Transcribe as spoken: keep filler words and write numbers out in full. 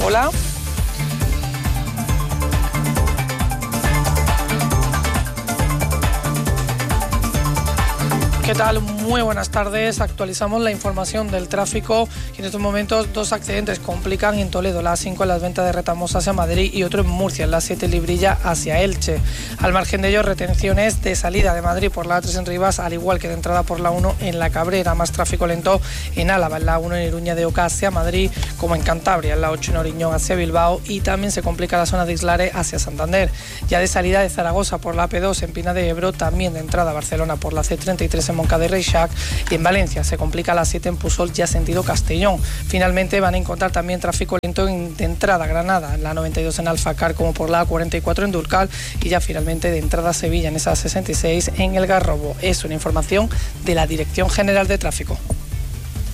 Hola. ¿Qué tal? Muy buenas tardes. Actualizamos la información del tráfico y en estos momentos dos accidentes complican en Toledo, la A cinco en las ventas de Retamos hacia Madrid y otro en Murcia, en la siete Librilla hacia Elche. Al margen de ello, retenciones de salida de Madrid por la A tres en Rivas, al igual que de entrada por la uno en La Cabrera. Más tráfico lento en Álava, en la uno en Iruña de Oca hacia Madrid, como en Cantabria, en la ocho en Oriñón hacia Bilbao, y también se complica la zona de Islare hacia Santander. Ya de salida de Zaragoza por la A P dos en Pina de Ebro, también de entrada a Barcelona por la C treinta y tres en Moncada y Reixac, y en Valencia se complica la siete en Pusol ya sentido Castellón. Finalmente van a encontrar también tráfico lento en, de entrada a Granada, en la noventa y dos en Alfacar, como por la A cuarenta y cuatro en Durcal, y ya finalmente de entrada a Sevilla en esa sesenta y seis en El Garrobo. Es una información de la Dirección General de Tráfico.